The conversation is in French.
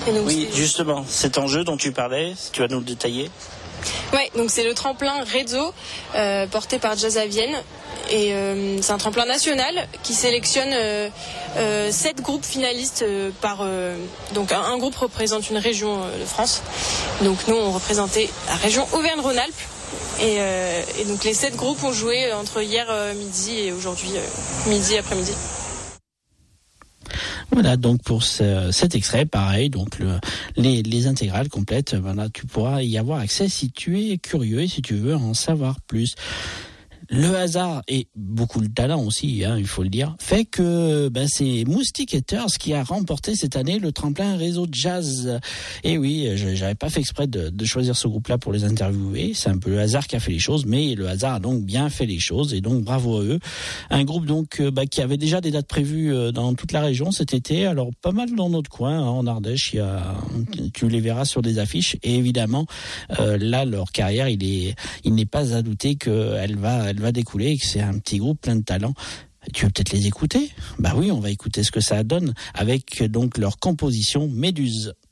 Et donc, oui, justement, cet enjeu dont tu parlais, tu vas nous le détailler. Ouais, donc c'est le tremplin Rezzo porté par Jazz à Vienne. Et c'est un tremplin national qui sélectionne 7 groupes finalistes par... donc un groupe représente une région de France. Donc nous, on représentait la région Auvergne-Rhône-Alpes. Et donc les 7 groupes ont joué entre hier midi et aujourd'hui midi après-midi. Voilà, donc pour cet extrait, pareil, donc les intégrales complètes, voilà, tu pourras y avoir accès si tu es curieux et si tu veux en savoir plus. Le hasard et beaucoup de talent aussi, il faut le dire, fait que c'est Moustique Haters qui a remporté cette année le tremplin Réseau Jazz. Et oui, j'avais pas fait exprès de choisir ce groupe-là pour les interviewer. C'est un peu le hasard qui a fait les choses, mais le hasard a donc bien fait les choses et donc bravo à eux. Un groupe donc qui avait déjà des dates prévues dans toute la région cet été. Alors pas mal dans notre coin, en Ardèche, tu les verras sur des affiches. Et évidemment, là leur carrière, il n'est pas à douter qu'elle va découler et que c'est un petit groupe plein de talent. Tu veux peut-être les écouter ? Bah oui, on va écouter ce que ça donne avec donc leur composition Méduse.